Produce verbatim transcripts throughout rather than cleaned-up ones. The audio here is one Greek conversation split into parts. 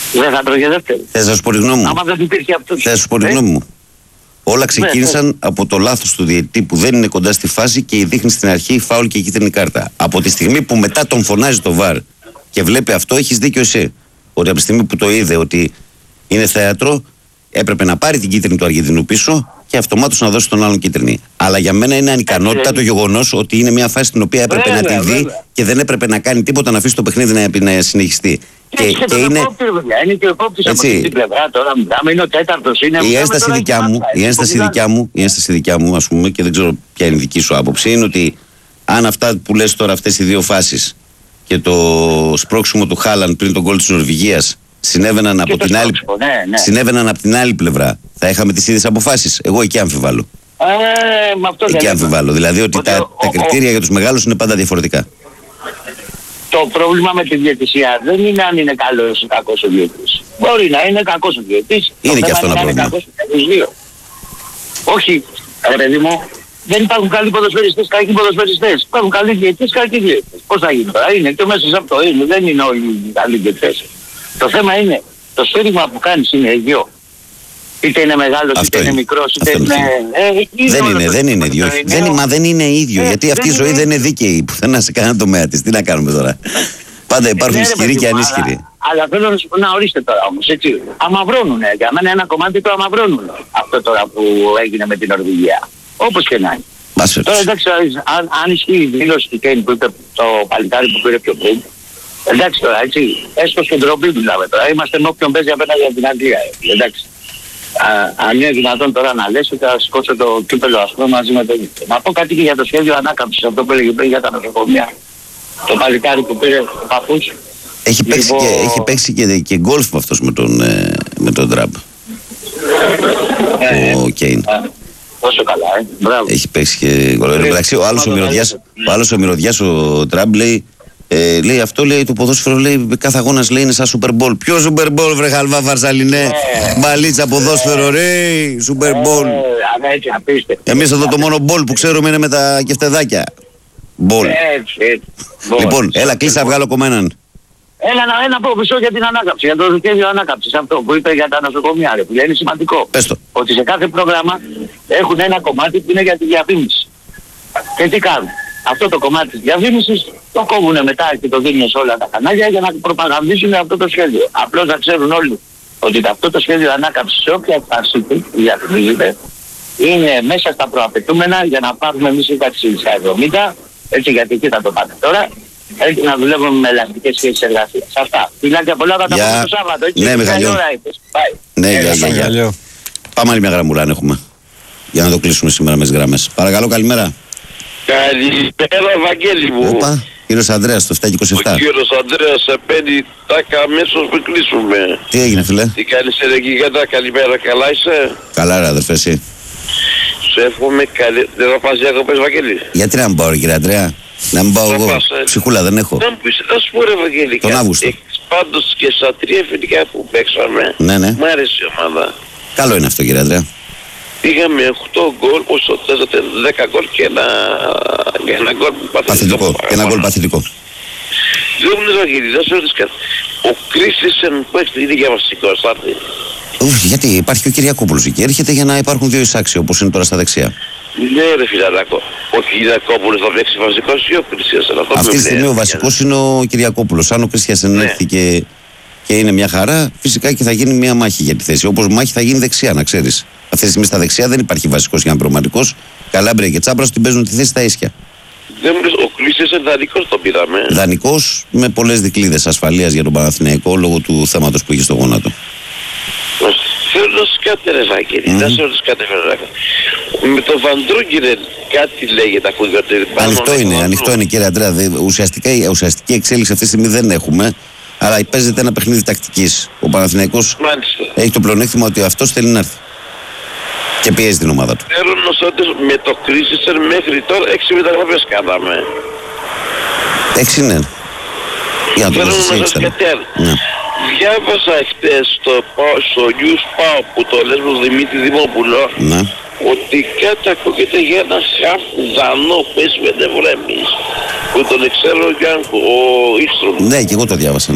Δεν θα τρώγε δεύτερη. Θες να σου πω τη γνώμη μου. Άμα δεν υπήρχε αυτό. Θες να σου πω τη γνώμη μου. Όλα ξεκίνησαν ναι, ναι. από το λάθος του διαιτητή που δεν είναι κοντά στη φάση και δείχνει στην αρχή φάουλ και κίτρινη κάρτα. Από τη στιγμή που μετά τον φωνάζει το βαρ και βλέπει αυτό, έχεις δίκιο εσύ. Ότι από τη στιγμή που το είδε ότι είναι θέατρο, έπρεπε να πάρει την κίτρινη του Αργεντινού πίσω και αυτομάτως να δώσει τον άλλον κίτρινη. Αλλά για μένα είναι ανικανότητα το γεγονός ότι είναι μια φάση στην οποία έπρεπε βέβαια, να τη δει βέβαια. Και δεν έπρεπε να κάνει τίποτα να αφήσει το παιχνίδι να, να συνεχιστεί. Και, και, και είναι. Είναι και ο επόπτης από την πλευρά τώρα. Μιλάμε, είναι ο τέταρτος. Είναι η ένσταση δικιά μου, η ένσταση δικιά μου, η ένσταση δικιά μου, ας πούμε, και δεν ξέρω ποια είναι η δική σου άποψη, είναι ότι αν αυτά που λες τώρα, αυτές οι δύο φάσεις και το σπρώξιμο του Χάλαντ πριν τον γκολ της Νορβηγίας συνέβαιναν από, την άλλη, ναι, ναι. συνέβαιναν από την άλλη πλευρά, θα είχαμε τις ίδιες αποφάσεις? Εγώ εκεί αμφιβάλλω. Ε, με αυτό εκεί αμφιβάλλω. Δηλαδή ότι, ότι τα, ο, τα κριτήρια ο, για τους μεγάλους είναι πάντα διαφορετικά. Το πρόβλημα με τη διαιτησία δεν είναι αν είναι καλός ή κακός ο διαιτητής. Μπορεί να είναι κακός ο διαιτητής. Είναι και αυτό ένα πρόβλημα. Όχι, ρε παιδί μου, δεν υπάρχουν καλοί ποδοσφαιριστές, κακοί ποδοσφαιριστές. Υπάρχουν καλοί διαιτητές, κακοί διαιτητές. Πώς θα γίνει τώρα? Είναι και μέσα σε αυτό. Είναι, δεν είναι όλοι οι καλοί διαιτητές. Το θέμα είναι, το σφύριγμα που κάνεις είναι ίδιο. Είτε είναι μεγάλος, αυτό είτε είναι, είναι μικρός, είτε είναι... Ε, δεν είναι, δεν είναι ίδιο. Δεν, μα δεν είναι ίδιο, ε, γιατί αυτή η ζωή δεν είναι δίκαιη πουθενά σε κανένα τομέα της. Τι να κάνουμε τώρα? Πάντα υπάρχουν ισχυροί και ανίσχυροι. Αλλά θέλω να σου πω, να ορίστε τώρα όμως, έτσι. Αμαυρώνουνε, για μένα ένα κομμάτι το αμαυρώνουν. Αυτό τώρα που έγινε με την Νορβηγία. Όπως και να είναι. Τώρα εντάξει, αν, αν ισχύει η δήλωση του Κέιν που είπε το παλικάρι που πήρε πιο πριν, εντάξει τώρα, έτσι, έστω στον τροπή μιλάμε τώρα. Είμαστε με όποιον παίζει απέναντι από την Αγγλία, εντάξει. Α, αν είναι δυνατόν τώρα να λες ότι θα σηκώσω το κύπελο ας πούμε μαζί με το ίδιο. Να πω κάτι και για το σχέδιο ανάκαμψης, αυτό που έλεγε πριν για τα νοσοκομεία. Το παλικάρι που πήρε ο παππούς. Έχει παίξει λοιπόν... και, έχει παίξει και, και γκολφ αυτός με τον, ε, με τον Τραμπ. Ε, ο Κέιν. Τόσο καλά, ε. Μπράβο. Έχει παίξει και γκολφ. Εντάξει, ο άλλος ο μυρωδιάς, ο, άλλος ο, μυρωδιάς, ο Τραμπ λέει, Ε, λέει αυτό, λέει το ποδόσφαιρο, λέει κάθε αγώνας λέει είναι σαν Super Bowl. Ποιο Super Bowl, βρε χαλβά φαρσαλινέ? Μπαλίτσα ποδόσφαιρο, ρε, Super Bowl. Εμείς εδώ το μόνο μπολ που ξέρουμε είναι με τα κεφτεδάκια. Μπολ. Λοιπόν, έλα, κλείσα, βγάλω κομμέναν. Έλα να ένα πω μισό για την ανάκαμψη, για το σχέδιο ανάκαμψης. Αυτό που είπε για τα νοσοκομεία, ρε, που είναι σημαντικό. Πες το. Ότι σε κάθε πρόγραμμα έχουν ένα κομμάτι που είναι για τη διαφήμιση. Και τι κάνουν? Αυτό το κομμάτι της διαφήμισης το κόβουνε μετά και το δίνουν σε όλα τα κανάλια για να προπαγανδίσουν αυτό το σχέδιο. Απλώς να ξέρουν όλοι ότι αυτό το σχέδιο ανάκαμψης σε όποια εκφάνση του διαφημίζεται είναι μέσα στα προαπαιτούμενα για να πάρουμε εμείς σύνταξη στα εβδομήντα, έτσι, γιατί εκεί θα το πάτε τώρα, έτσι να δουλεύουμε με ελαστικές σχέσεις εργασίας. Αυτά. Φιλάκια πολλά, θα τα πούμε το Σάββατο, έτσι. Ναι, Μιχαλιό. Ναι, για, για, για, για. Πάμε άλλη μια γραμμούλα αν έχουμε, για να το κλείσουμε σήμερα με τις γραμμές. Παρακαλώ, καλημέρα. Καλημέρα, Βαγγέλη μου. Όπα, κύριος Ανδρέας, το επτά και είκοσι επτά. Ο κύριος Ανδρέας σε παίρνει τάκα αμέσως που κλείσουμε. Τι έγινε, φίλε? Τι κάνεις, ρε γιγάντα, καλημέρα, καλά είσαι? Καλά, ρε αδερφέ, εσύ? Σου εύχομαι καλή... Δεν θα πας διακοπές, Βαγγέλη? Γιατί να μην πάω, ρε κύριε Ανδρέα? Να μην πάω εγώ? Πας, ε... Ψυχούλα δεν έχω. Να μου πεις, να σου πω, ρε Βαγγέλη. Τον Αύγουστο. Πάντως και στα τρία φιλικά που παίξαμε, ναι, ναι. Μ' άρεσε η ομάδα. Καλό είναι αυτό, κύριε Ανδρέα. Πήγαμε οκτώ γκολ, όσο θέσατε δέκα γκολ και ένα, ένα γκολ παθητικό. Και ένα γκολ παθητικό. Δεν μου λες, Βαγγέλη, δεν σου ρωτήσω κάτι. Ο Κρίστενσεν που έχει ήδη για βασικός θα έρθει? Ουφ, γιατί υπάρχει και ο Κυριακόπουλος εκεί. Έρχεται για να υπάρχουν δύο εισάξιοι όπως είναι τώρα στα δεξιά. Ναι, ρε φιλαράκο. Ο Κυριακόπουλος θα παίξει βασικός ή ο Κρίστενσεν? Αυτή τη στιγμή ο βασικός είναι ο Κυριακόπουλος. Αν ο Κρίστενσεν έρθει και, και είναι μια χαρά, φυσικά και θα γίνει μια μάχη για τη θέση. Όπως μάχη θα γίνει δεξιά, να ξέρεις. Αυτή τη στιγμή στα δεξιά δεν υπάρχει βασικός για πραγματικός. Καλάμπρια και Τσάμπρας την παίζουν τη θέση στα ίσια. Δεν μου λες, ο Κρίστενσεν δανεικός το πήραμε. Δανεικός με πολλές δικλείδες ασφαλείας για τον Παναθηναϊκό λόγω του θέματος που είχε στο γόνατο. Θέλω να σου κάτι, ρε Βαγγέλη, να σου ρωτήσω κάτι, ρε. Με το Βαντρούγκερεν κάτι λέγεται, ακούγεται. Ανοιχτό είναι, ανοιχτό είναι, κύριε Αντρέα. Ουσιαστικά, ουσιαστική εξέλιξη αυτή τη στιγμή δεν έχουμε. Αλλά παίζεται ένα παιχνίδι τακτικής. Ο Παναθηναϊκός έχει το πλεονέκτημα ότι αυτός θέλει να έρθει. Και πιέζει την ομάδα του. Θέλω να σου ρωτήσω, με το Κρίστενσεν μέχρι τώρα έξι μεταγραφές κάναμε. Έξι, ναι. Για να το θέλω δώσεις να έξι. σας κάτι άλλο. Ναι. Διάβασα χτες στο, στο News Πάο που το λες με τον Δημήτρη Δημόπουλο, ναι, ότι κάτι ακούγεται για ένα χαφ Δανό που έσβενε βρέμεις, που τον ξέρω Γιάνκο, ο Ίστρομ. Ναι, και εγώ το διάβασα, ναι.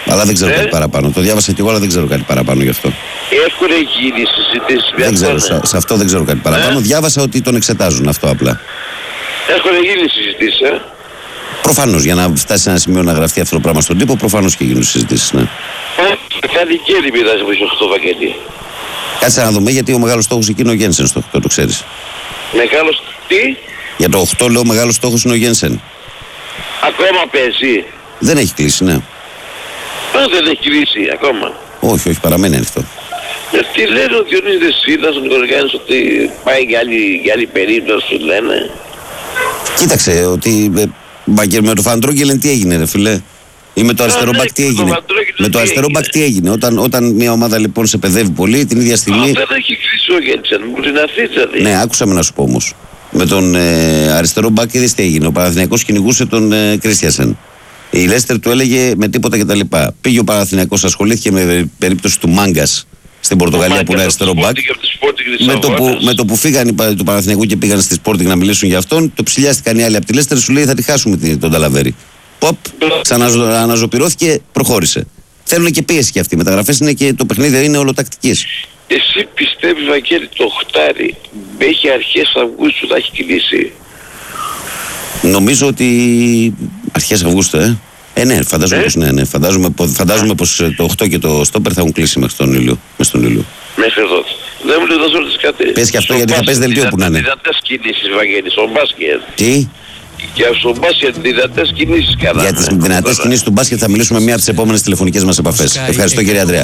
Αλλά δεν ξέρω ε? κάτι παραπάνω. Το διάβασα και εγώ, αλλά δεν ξέρω κάτι παραπάνω γι' αυτό. Έχουν γίνει συζητήσεις. Δεν ξέρω, σε, σε αυτό δεν ξέρω κάτι παραπάνω. Ε? Διάβασα ότι τον εξετάζουν, αυτό απλά. Έχουν γίνει συζητήσεις, ε? Προφανώς, για να φτάσει σε ένα σημείο να γραφτεί αυτό το πράγμα στον τύπο, προφανώς και γίνουν συζητήσεις, ναι. Ε, κάτι κέρδη πειράζει με στο Βαγγέλη. Κάτσε να δούμε, γιατί ο μεγάλος στόχος εκεί είναι ο Γένσεν στο οκτώ, το ξέρεις. Μεγάλος τι? Για το οκτώ λέω ο μεγάλος στόχος είναι ο Γένσεν. Ακόμα παίζει. Δεν έχει κλείσει, ναι. Α, δεν έχει κλείσει ακόμα. Όχι, όχι, παραμένει ανοιχτό. Γιατί λένε ο Διονύσης Δεσφύλας, ο Νικολακάνης, ότι πάει για άλλη, για άλλη περίπτωση, λένε. Κοίταξε, ότι ε, με το Φαντρόγγελεν τι έγινε, ρε φίλε. Ή με το αριστερό μπακ τι έγινε. Με το αριστερό μπακ τι έγινε. Όταν, όταν μια ομάδα λοιπόν σε παιδεύει πολύ, την ίδια στιγμή. Α, δεν έχει κλείσει ο Γένσεν, μου την αφήσατε. Ναι, άκουσα με να σου πω όμως. Με τον ε, αριστερό μπακ είδες τι έγινε. Ο Παναθηναϊκός κυνηγούσε τον ε, Κρίστιασεν. Η Λέστερ του έλεγε με τίποτα κτλ. Πήγε ο Παναθηναϊκός, ασχολήθηκε με περίπτωση του Μάγκας στην Πορτογαλία που είναι αριστερό μπακ. Με, το που, με το που φύγαν του Παναθηναϊκού και πήγαν στη Sporting να μιλήσουν για αυτόν, το ψηλιάστηκαν οι άλλοι από τη Λέστερ, σου λέει θα τη χάσουμε τον Ταλαβέρη. Ποπ, ξαναναζωπηρώθηκε, προχώρησε. Θέλουν και πίεση και αυτοί. Οι μεταγραφές είναι και το παιχνίδι είναι ολοτακτικής. Εσύ πιστεύεις, Βαγγέλη, το οχτάρι έχει αρχές Αυγούστου θα έχει κυλήσει? Νομίζω ότι αρχές Αυγούστου, ε. Ε, ναι, φαντάζομαι ε? πως ναι, ναι. Φαντάζομαι, φαντάζομαι πως το οκτώ και το στόπερ θα έχουν κλείσει μέχρι τον Ιούλιο. Μέχρι Ιούλιο. Μέχρι εδώ. Δεν μου λέει να ρωτήσεις κάτι. Πες και αυτό, γιατί θα πες δελτίο που να είναι. Δυνατές κινήσεις, Βαγγέλη, στο μπάσκετ. Τι? Και στο μπάσκετ δυνατές κινήσεις καλά. Για τις δυνατές κινήσεις του μπάσκετ θα μιλήσουμε μία από τις επόμενες τηλεφωνικές μας επαφές. Ευχαριστώ, κύριε Ανδρέα.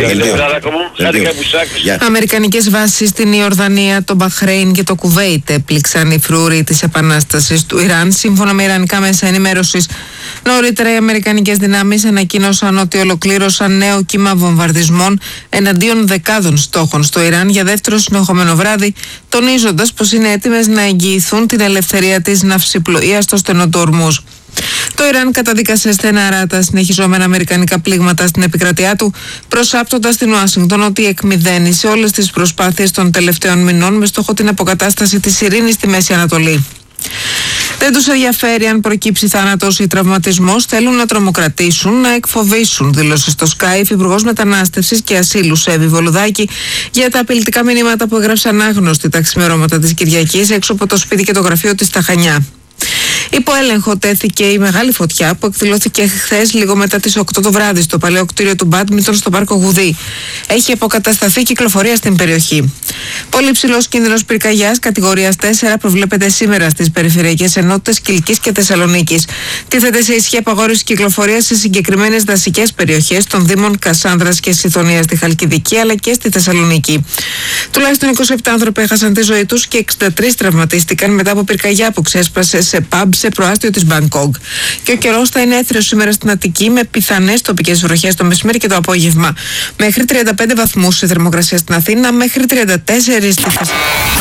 Αμερικανικές βάσεις στην Ιορδανία, το Μπαχρέιν και το Κουβέιτ έπληξαν οι φρούροι της επανάστασης του Ιράν, σύμφωνα με ιρανικά μέσα ενημέρωσης. Νωρίτερα οι αμερικανικές δυνάμεις ανακοίνωσαν ότι ολοκλήρωσαν νέο κύμα βομβαρδισμών εναντίον δεκάδων στόχων στο Ιράν για δεύτερο συνεχόμενο βράδυ, τονίζοντας πως είναι έτοιμες να εγγυηθούν την ελευθερία της ναυσιπλοείας στο στενό του Ορμούζ. Το Ιράν καταδίκασε στεναρά τα συνεχιζόμενα αμερικανικά πλήγματα στην επικρατεία του, προσάπτοντας στην Ουάσιγκτον ότι εκμηδένισε όλες τις προσπάθειες των τελευταίων μηνών με στόχο την αποκατάσταση της ειρήνης στη Μέση Ανατολή. Δεν τους ενδιαφέρει αν προκύψει θάνατος ή τραυματισμός, θέλουν να τρομοκρατήσουν, να εκφοβήσουν, δήλωσε στο Skype υπουργός Μετανάστευσης και Ασύλου Σέβη Βολουδάκη για τα απειλητικά μηνύματα που έγραψαν άγνωστοι τα ξημερώματα της Κυριακής έξω από το σπίτι και το γραφείο της στα Χανιά. Υπό έλεγχο τέθηκε η μεγάλη φωτιά που εκδηλώθηκε χθες λίγο μετά τις οκτώ το βράδυ στο παλαιό κτίριο του μπάντμιντον στο πάρκο Γουδί. Έχει αποκατασταθεί κυκλοφορία στην περιοχή. Πολύ ψηλός κίνδυνος πυρκαγιάς κατηγορίας τέσσερα προβλέπεται σήμερα στις περιφερειακές ενότητες Κιλκής και Θεσσαλονίκης. Τίθεται σε ισχύ απαγόρευση κυκλοφορίας σε συγκεκριμένες δασικές περιοχές των Δήμων Κασάνδρας και Σιδωνίας στη Χαλκιδική αλλά και στη Θεσσαλονίκη. Τουλάχιστον είκοσι επτά άνθρωποι έχασαν τη ζωή τους και εξήντα τρεις τραυματίστηκαν μετά από πυρκαγιά που ξέσπασε σε pub σε προάστιο της Μπανκόκ. Και ο καιρός θα είναι έθριος σήμερα στην Αττική με πιθανές τοπικές βροχές το μεσημέρι και το απόγευμα. Μέχρι τριάντα πέντε βαθμούς η θερμοκρασία στην Αθήνα, μέχρι τριάντα τέσσερα στη Θεσσαλονίκη.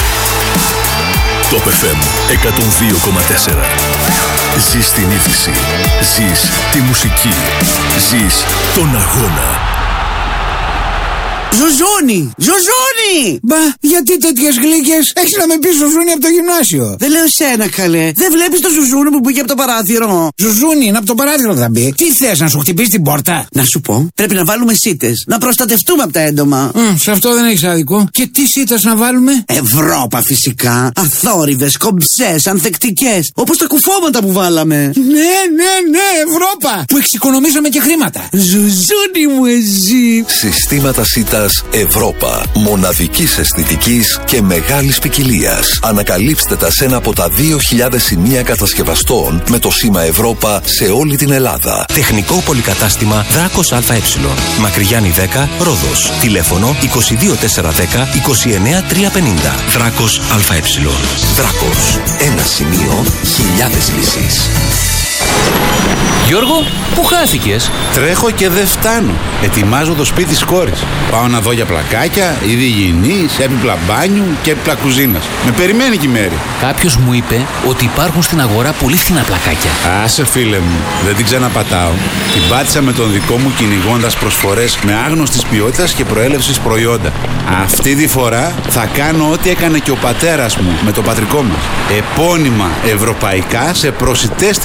Top εφ εμ εκατόν δύο κόμμα τέσσερα. Ζεις την είδηση. Ζεις τη μουσική. Ζεις τον αγώνα. Ζουζούνι! Ζουζούνι! Μπα, γιατί τέτοιες γλύκες? Έχεις να με πεις Ζουζούνι από το γυμνάσιο. Δεν λέω σένα, καλέ. Δεν βλέπεις το Ζουζούνι που μπήκε από το παράθυρο? Ζουζούνι, είναι από το παράθυρο θα μπει. Τι θες, να σου χτυπήσει την πόρτα? Να σου πω, πρέπει να βάλουμε σίτες. Να προστατευτούμε από τα έντομα. Mm, σε αυτό δεν έχεις άδικο. Και τι σίτες να βάλουμε? Ευρώπα φυσικά. Αθόρυβες, κομψές, ανθεκτικές. Όπως τα κουφώματα που βάλαμε. Ναι, ναι, ναι, Ευρώπα. Που εξοικονομήσαμε και χρήματα. Ζουζούνι μου εσύ. Συστήματα σίτας Ευρώπα. Μοναδικής αισθητικής και μεγάλης ποικιλίας. Ανακαλύψτε τα σε ένα από τα δύο χιλιάδες σημεία κατασκευαστών με το σήμα Ευρώπα σε όλη την Ελλάδα. Τεχνικό πολυκατάστημα Δράκος ΑΕ. Μακριγιάννη δέκα, Ρόδος. Τηλέφωνο είκοσι δύο τετρακόσια δέκα είκοσι εννέα τριακόσια πενήντα. Δράκος ΑΕ. Δράκος. Ένα σημείο, χιλιάδες λύσεις. Γιώργο, πού χάθηκες? Τρέχω και δεν φτάνω. Ετοιμάζω το σπίτι της κόρης. Πάω να δω για πλακάκια, είδη υγιεινής, έπιπλα μπάνιου και έπιπλα κουζίνας. Με περιμένει και η Μέρη. Κάποιος μου είπε ότι υπάρχουν στην αγορά πολύ φθηνά πλακάκια. Άσε φίλε μου, δεν την ξαναπατάω. Την πάτησα με τον δικό μου κυνηγώντας προσφορές με άγνωστης ποιότητας και προέλευσης προϊόντα. Αυτή τη φορά θα κάνω ό,τι έκανε και ο πατέρας μου με το πατρικό μας. Επώνυμα ευρωπαϊκά σε προσιτές τιμές από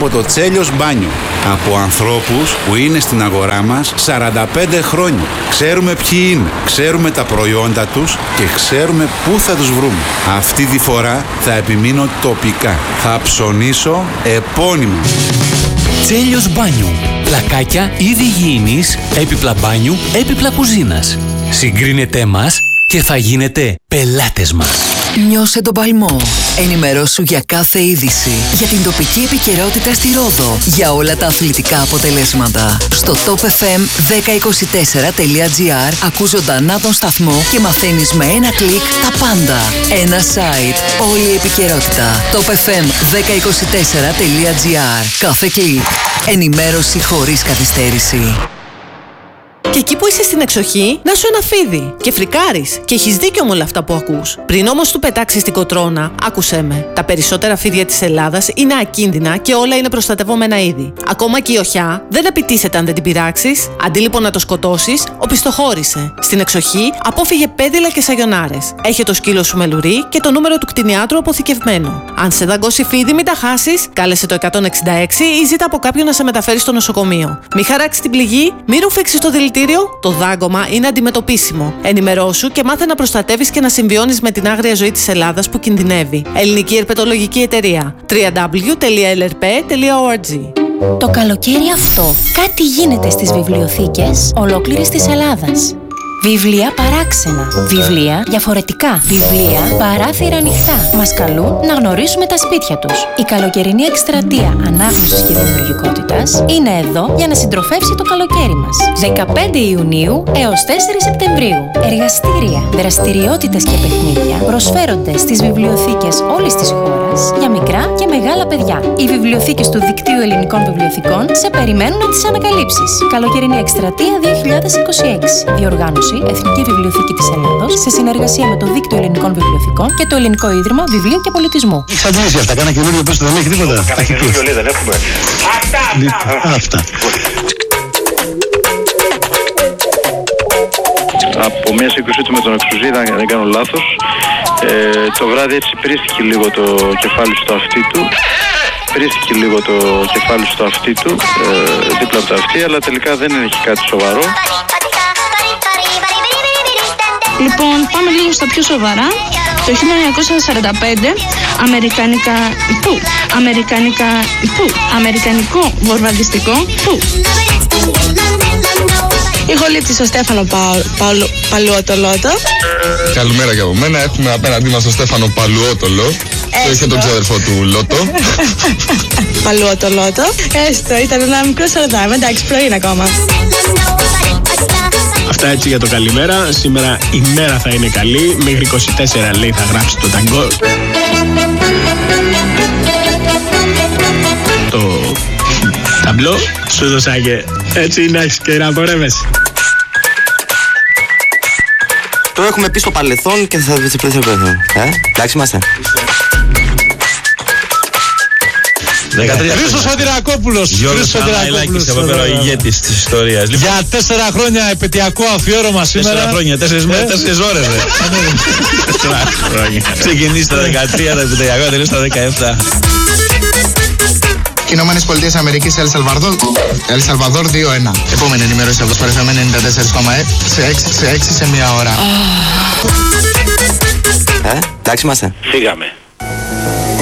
από το Τσέλιος Μπάνιο. Από ανθρώπους που είναι στην αγορά μας σαράντα πέντε χρόνια. Ξέρουμε ποιοι είναι, ξέρουμε τα προϊόντα τους και ξέρουμε πού θα τους βρούμε. Αυτή τη φορά θα επιμείνω τοπικά. Θα ψωνίσω επώνυμα. Τσέλιος Μπάνιου. Πλακάκια, είδη υγιεινής, έπιπλα μπάνιου, έπιπλα κουζίνας. Συγκρίνετε μας και θα γίνετε πελάτες μας. Νιώσε τον παλμό. Ενημερώσου για κάθε είδηση. Για την τοπική επικαιρότητα στη Ρόδο. Για όλα τα αθλητικά αποτελέσματα. Στο top f m δέκα είκοσι τέσσερα τελεία gr ακούς ζωντανά τον σταθμό και μαθαίνεις με ένα κλικ τα πάντα. Ένα site. Όλη η επικαιρότητα. top f m δέκα είκοσι τέσσερα τελεία gr. Κάθε κλικ. Ενημέρωση χωρίς καθυστέρηση. Και εκεί που είσαι στην εξοχή, να σου ένα φίδι. Και φρικάρεις. Και έχεις δίκιο με όλα αυτά που ακούς. Πριν όμως του πετάξεις την κοτρώνα, άκουσέ με. Τα περισσότερα φίδια της Ελλάδας είναι ακίνδυνα και όλα είναι προστατευόμενα είδη. Ακόμα και η οχιά δεν επιτίθεται αν δεν την πειράξεις. Αντί λοιπόν να το σκοτώσεις, οπισθοχώρησε. Στην εξοχή, απόφυγε πέδιλα και σαγιονάρες. Έχε το σκύλο σου με λουρί και το νούμερο του κτηνιάτρου αποθηκευμένο. Αν σε δαγκώσει φίδι, μην τα χάσεις. Κάλεσε το εκατόν εξήντα έξι ή ζήτα από κάποιον να σε μεταφέρει στο νοσοκομείο. Μη χαράξει την πληγή, μη ρουφήξεις το δηλητήριο. Το δάγκωμα είναι αντιμετωπίσιμο. Ενημερώσου και μάθε να προστατεύεις και να συμβιώνεις με την άγρια ζωή της Ελλάδας που κινδυνεύει. Ελληνική Ερπετολογική Εταιρεία. double-u double-u double-u τελεία ελ ερ πι τελεία ο αρ τζι. Το καλοκαίρι αυτό κάτι γίνεται στις βιβλιοθήκες ολόκληρης της Ελλάδας. Βιβλία παράξενα. Βιβλία διαφορετικά. Βιβλία παράθυρα ανοιχτά. Μας καλούν να γνωρίσουμε τα σπίτια τους. Η καλοκαιρινή εκστρατεία ανάγνωσης και δημιουργικότητας είναι εδώ για να συντροφεύσει το καλοκαίρι μας. δεκαπέντε Ιουνίου έως τέσσερις Σεπτεμβρίου. Εργαστήρια, δραστηριότητες και παιχνίδια προσφέρονται στις βιβλιοθήκες όλης της χώρας για μικρά και μεγάλα παιδιά. Οι βιβλιοθήκες του Δικτύου Ελληνικών Βιβλιοθηκών σε περιμένουν να τις ανακαλύψεις. Καλοκαιρινή εκστρατεία δύο χιλιάδες είκοσι έξι. Διοργάνωση Εθνική Βιβλιοθήκη της Ελλάδος σε συνεργασία με το Δίκτυο Ελληνικών Βιβλιοθηκών και το Ελληνικό Ίδρυμα Βιβλίου και Πολιτισμού. Εξαντλήσει αυτά, κάνα καινούριο πες, δεν έχει τίποτα. Κάνα καινούριο λέει, δεν έχουμε. Αυτά, αυτά. αυτά. Από μια σύγκρουσή του με τον Εξουζίδα, αν δεν κάνω λάθος, ε, το βράδυ έτσι πρίστηκε λίγο το κεφάλι στο αυτί του. Πρίστηκε λίγο το κεφάλι στο αυτί του, ε, δίπλα από το αυτί, αλλά τελικά δεν έχει κάτι σοβαρό. Λοιπόν, πάμε λίγο στα πιο σοβαρά. Το χίλια εννιακόσια σαράντα πέντε, αμερικανικά, που, αμερικανικά, που, αμερικανικό βορβαδιστικό, που. Η γολίτση στο Στέφανο Παλουότολότο. Καλημέρα και από μένα. Έχουμε απέναντί μας τον Στέφανο Παλουότολο. Το είχε τον ξαδερφό του Λότο. Παλουότολότο. Έστω, ήταν ένα μικρό σαρδάμ. Εντάξει, πρωί είναι ακόμα. Αυτά έτσι για το καλημέρα. Σήμερα η μέρα θα είναι καλή. Μέχρι είκοσι τέσσερα λέει θα γράψει το ταγκό. Το ταμπλό σου δώσα και έτσι να έχεις και να πορεύεσαι. Το έχουμε πει στο παρελθόν και θα δείτε πλέον. Ε, εντάξει είμαστε. Χρήστος Σωτηρακόπουλος. Γιώργος Σωτηρακόπουλος, από πέρα ο ηγέτης της ιστορίας. Για τέσσερα χρόνια επαιτειακό αφιέρωμα σήμερα. Τέσσερα χρόνια, τέσσερις μέρες, τέσσερις ώρες. Τέσσερα χρόνια. Ξεκινήσει τα δεκατρία, τα επαιτειακό, τελείωσε τα δεκαεπτά. Ηνωμένες Πολιτείες Αμερικής, Ελ Σαλβαδόρ, Ελ Σαλβαδόρ δύο ένα. Επόμενη ενημέρωση από το Sport εφ εμ ενενήντα τέσσερα κόμμα έξι σε έξι σε μία ώρα. Ε, εντάξει είμαστε. Φύγαμε.